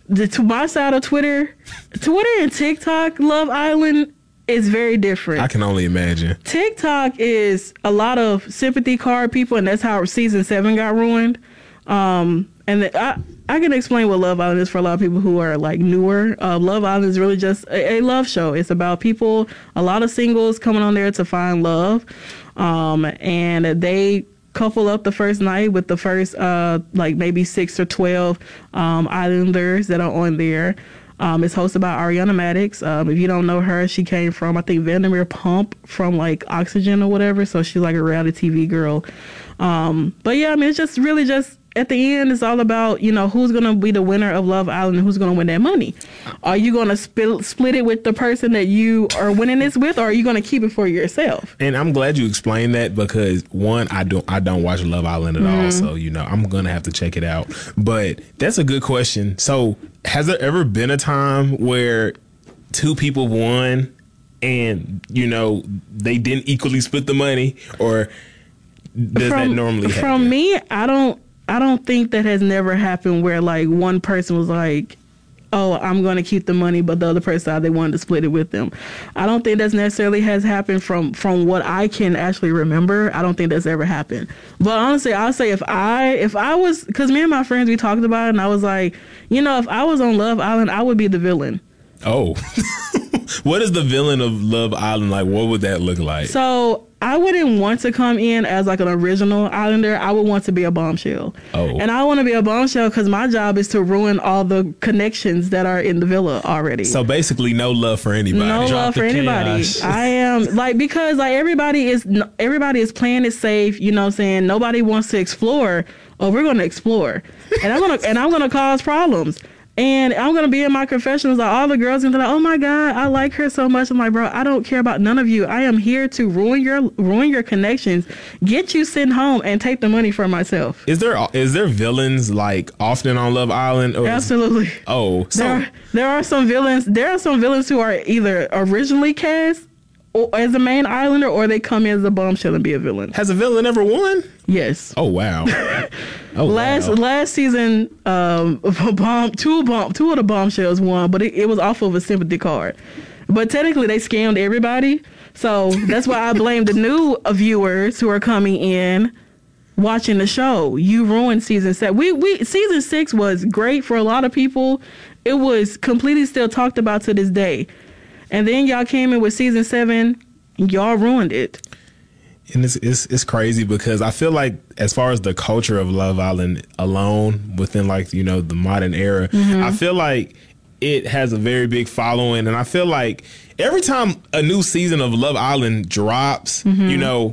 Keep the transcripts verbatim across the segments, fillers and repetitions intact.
the to my side of Twitter, Twitter and TikTok Love Island is very different. I can only imagine. TikTok is a lot of sympathy card people, and that's how season seven got ruined. Um, and the, I I can explain what Love Island is for a lot of people who are like newer. Uh, Love Island is really just a, a love show. It's about people, a lot of singles coming on there to find love, um, and they couple up the first night with the first uh, like maybe six or twelve um, islanders that are on there. Um, it's hosted by Ariana Madix. Um, if you don't know her, she came from I think Vandermeer Pump from like Oxygen or whatever. So she's like a reality T V girl. Um, but yeah, I mean, it's just really just. At the end, it's all about, you know, who's going to be the winner of Love Island and who's going to win that money. Are you going to split, split it with the person that you are winning this with, or are you going to keep it for yourself? And I'm glad you explained that because, one, I don't I don't watch Love Island at mm-hmm. all, so, you know, I'm going to have to check it out. But that's a good question. So has there ever been a time where two people won and, you know, they didn't equally split the money, or does from, that normally happen? From me, I don't. I don't think that has never happened where like one person was like, oh, I'm going to keep the money, but the other person, they wanted to split it with them. I don't think that's necessarily has happened from, from what I can actually remember. I don't think that's ever happened. But honestly, I'll say if I, if I was, because me and my friends, we talked about it, and I was like, you know, if I was on Love Island, I would be the villain. Oh. What is the villain of Love Island like? What would that look like? So I wouldn't want to come in as like an original Islander. I would want to be a bombshell. Oh. And I want to be a bombshell because my job is to ruin all the connections that are in the villa already. So basically no love for anybody. No Drop love for anybody. chaos. I am like, because like everybody is, everybody is playing it safe. You know what I'm saying? Nobody wants to explore. Oh, we're going to explore. And I'm going to, and I'm going to cause problems. And I'm going to be in my confessionals, like all the girls going to be like, oh my God, I like her so much. I'm like, bro, I don't care about none of you. I am here to ruin your ruin your connections, get you sitting home and take the money for myself. Is there is there villains like often on Love Island? Or Absolutely. Is, oh, so. There are, there are some villains. There are some villains who are either originally cast or, as a main islander, or they come in as a bombshell and be a villain. Has a villain ever won? Yes. Oh, wow. Oh, last wow. last season, um, bomb two bomb two of the bombshells won, but it, it was off of a sympathy card. But technically, they scammed everybody, so that's why I blame the new viewers who are coming in, watching the show. You ruined season seven. We we season six was great for a lot of people. It was completely still talked about to this day, and then y'all came in with season seven. Y'all ruined it. And it's, it's it's crazy because I feel like as far as the culture of Love Island alone within like, you know, the modern era, mm-hmm. I feel like it has a very big following. And I feel like every time a new season of Love Island drops, mm-hmm. you know,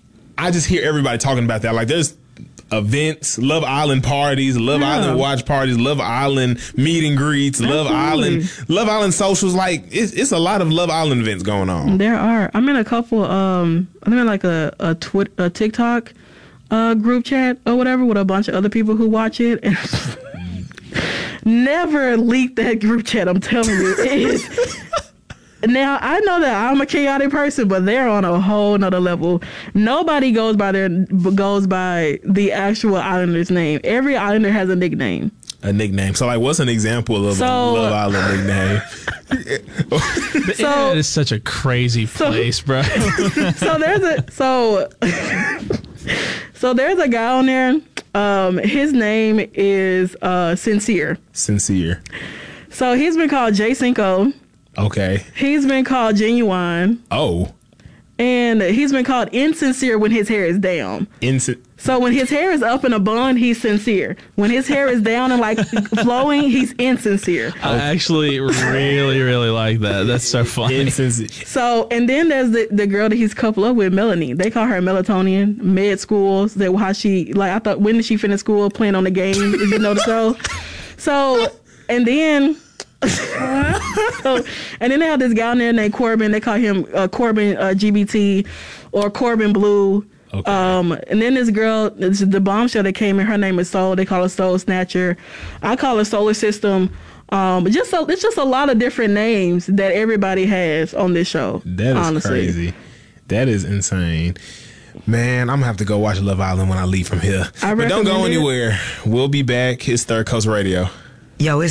I just hear everybody talking about that. Like there's events, Love Island parties, Love yeah. Island watch parties, Love Island meet and greets, Absolutely. Love Island, Love Island socials. Like it's, it's a lot of Love Island events going on. There are. I'm in a couple. Um, I'm in like a a, twit, a TikTok uh, group chat or whatever with a bunch of other people who watch it. And never leak that group chat. I'm telling you, it is. Now, I know that I'm a chaotic person, but they're on a whole nother level. Nobody goes by their goes by the actual Islander's name. Every Islander has a nickname. A nickname. So, like, what's an example of so, a Love Island nickname? The so, internet is such a crazy place, so, bro. so there's a so so there's a guy on there. Um, his name is uh, Sincere. Sincere. So he's been called J Cinco. Okay. He's been called Genuine. Oh. And he's been called Insincere when his hair is down. Insin- so when his hair is up in a bun, he's sincere. When his hair is down and like flowing, he's insincere. I actually really, really like that. That's so funny. Insincere. So, and then there's the, the girl that he's coupled up with, Melanie. They call her Melatonin, med schools. That how she, like, I thought, when did she finish school playing on the game? If you know the show. So, and then... so, and then they have this guy in there named Corbin. They call him uh, Corbin uh, G B T or Corbin Blue. Okay. Um, and then this girl, this is the bombshell that came in. Her name is Soul. They call her Soul Snatcher. I call her Solar System. Um, just so, it's just a lot of different names that everybody has on this show. That is honestly. Crazy. That is insane. Man, I'm gonna have to go watch Love Island when I leave from here. I but don't go anywhere. We'll be back. It's Third Coast Radio. Yo, it's